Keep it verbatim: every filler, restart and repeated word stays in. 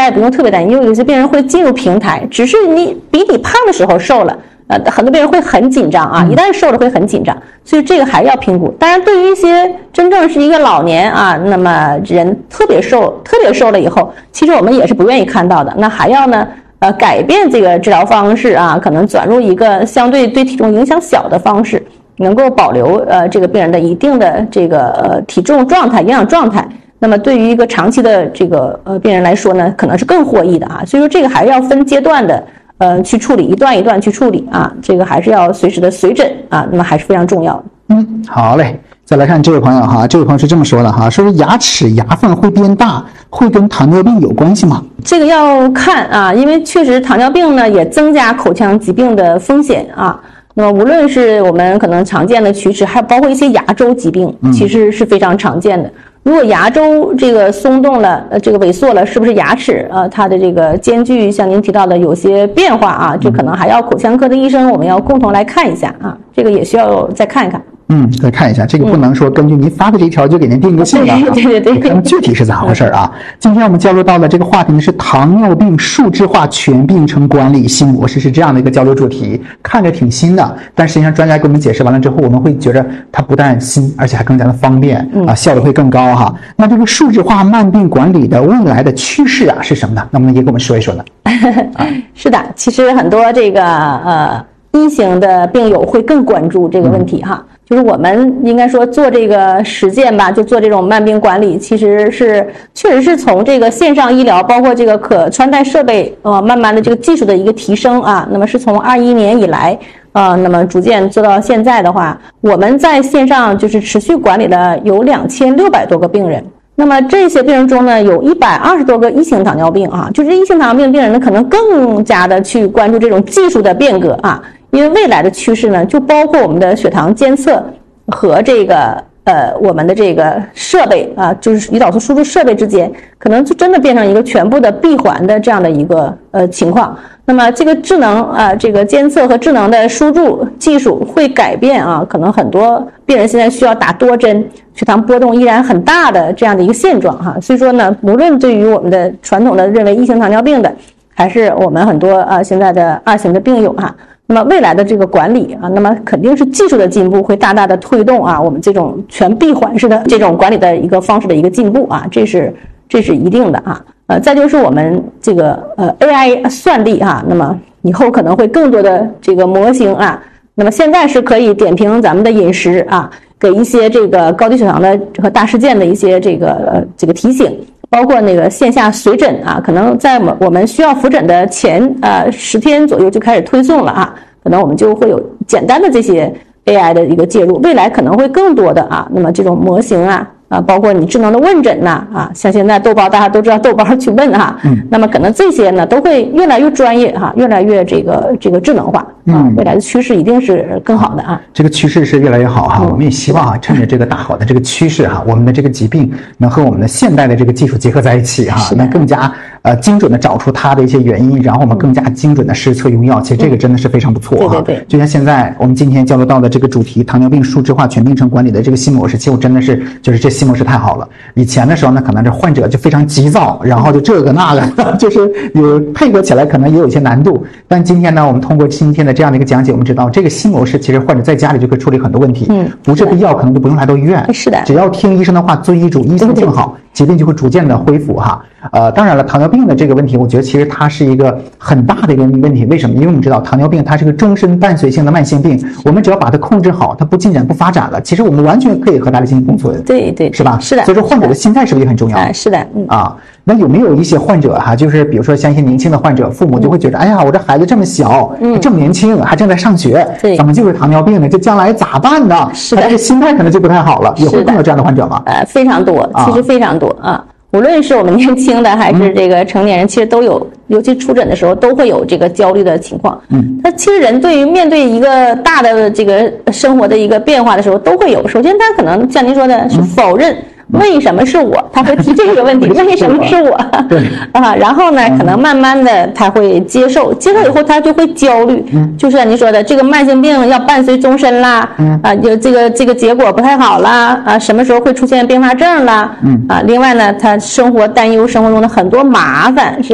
家也不用特别担心，因为有些病人会进入平台，只是你比你胖的时候瘦了。呃，很多病人会很紧张啊，一旦瘦了会很紧张，所以这个还是要评估。当然，对于一些真正是一个老年啊，那么人特别瘦、特别瘦了以后，其实我们也是不愿意看到的。那还要呢，呃，改变这个治疗方式啊，可能转入一个相对对体重影响小的方式，能够保留呃这个病人的一定的这个呃体重状态、营养状态。那么对于一个长期的这个呃病人来说呢，可能是更获益的啊。所以说这个还是要分阶段的。呃，去处理一段一段去处理啊，这个还是要随时的随诊啊，那么还是非常重要的。 嗯，好嘞，再来看这位朋友哈，这位朋友是这么说的哈，说是牙齿牙缝会变大，会跟糖尿病有关系吗？ 这个要看啊，因为确实糖尿病呢也增加口腔疾病的风险啊。那么无论是我们可能常见的龋齿，还包括一些牙周疾病，其实是非常常见的。如果牙周这个松动了，呃，这个萎缩了，是不是牙齿呃它的这个间距像您提到的有些变化啊？这可能还要口腔科的医生我们要共同来看一下啊，这个也需要再看一看。 嗯，再看一下，这个不能说根据您发的这一条就给您定个性了、啊， 对对对对， 看具体是咋回事啊？今天我们交流到的这个话题呢是糖尿病数字化全病程管理新模式，是这样的一个交流主题，看着挺新的，但实际上专家给我们解释完了之后，我们会觉得它不但新，而且还更加的方便啊，效率会更高哈。那这个数字化慢病管理的未来的趋势啊是什么呢？能不能也给我们说一说呢？ 啊、是的，其实很多这个呃一型的病友会更关注这个问题哈。嗯，就是我们应该说做这个实践吧，就做这种慢病管理，其实是确实是从这个线上医疗，包括这个可穿戴设备，呃，慢慢的这个技术的一个提升啊，那么是从二一年以来，呃，那么逐渐做到现在的话，我们在线上就是持续管理了有两千六百多个病人。那么这些病人中呢，有一百二十多个一型糖尿病啊，就是一型糖尿病病人呢，可能更加的去关注这种技术的变革啊。因为未来的趋势呢，就包括我们的血糖监测和这个呃我们的这个设备啊，就是胰岛素输入设备之间，可能就真的变成一个全部的闭环的这样的一个呃情况。那么这个智能啊，这个监测和智能的输入技术会改变啊，可能很多病人现在需要打多针，血糖波动依然很大的这样的一个现状哈。所以说呢，无论对于我们的传统的认为一型糖尿病的，还是我们很多啊现在的二型的病友哈。那么未来的这个管理啊，那么肯定是技术的进步会大大的推动啊，我们这种全闭环式的这种管理的一个方式的一个进步啊，这是这是一定的啊。呃，再就是我们这个呃 A I 算力啊，那么以后可能会更多的这个模型啊，那么现在是可以点评咱们的饮食啊，给一些这个高低血糖的和大事件的一些这个呃这个提醒。包括那个线下随诊啊，可能在我们需要复诊的前呃十天左右就开始推送了啊，可能我们就会有简单的这些 A I 的一个介入，未来可能会更多的啊，那么这种模型啊啊，包括你智能的问诊呐 啊, 啊，像现在豆包大家都知道豆包去问哈、啊，嗯，那么可能这些呢都会越来越专业哈、啊，越来越这个这个智能化啊，嗯，未来的趋势一定是更好的啊。 这个趋势是越来越好哈、嗯，我们也希望啊，趁着这个大好的这个趋势哈，我们的这个疾病能和我们的现代的这个技术结合在一起哈，能更加呃精准的找出它的一些原因，然后我们更加精准的施策用药，其实这个真的是非常不错哈、嗯。对对对，就像现在我们今天交流到的这个主题，糖尿病数字化全病程管理的这个新模式，其实我真的是就是这新模式太好了。以前的时候呢，可能这患者就非常急躁，然后就这个那个，就是有配合起来可能也有一些难度。但今天呢，我们通过今天的这样的一个讲解，我们知道这个新模式其实患者在家里就可以处理很多问题，嗯，不是必要可能就不用来到医院， 是的， 只要听医生的话，遵医嘱，医生正好，疾病就会逐渐的恢复哈。呃，当然了，糖尿病的这个问题，我觉得其实它是一个很大的一个问题。为什么？因为我们知道糖尿病它是个终身伴随性的慢性病，我们只要把它控制好，它不进展不发展了，其实我们完全可以和它进行共存。 对对， 是吧？ 是的。 所以说患者的心态是不是也很重要？ 啊，是的，嗯啊。那有没有一些患者哈，就是比如说像一些年轻的患者，父母就会觉得，嗯、哎呀，我这孩子这么小，嗯，这么年轻，还正在上学， 对， 怎么就是糖尿病呢？这将来咋办呢？ 是的， 他这个心态可能就不太好了，也会碰到这样的患者吗？ 呃，非常多，其实非常多啊。啊无论是我们年轻的还是这个成年人，嗯、其实都有，尤其出诊的时候都会有这个焦虑的情况。嗯，那其实人对于面对一个大的这个生活的一个变化的时候，都会有。首先，他可能像您说的是否认。嗯为什么是我？他会提这个问题，为什么是我？ 对啊，然后呢，可能慢慢的他会接受，接受以后他就会焦虑，嗯，就是您说的这个慢性病要伴随终身啦，嗯啊，有这个这个结果不太好啦，啊，什么时候会出现并发症啦，嗯啊，另外呢，他生活担忧生活中的很多麻烦是。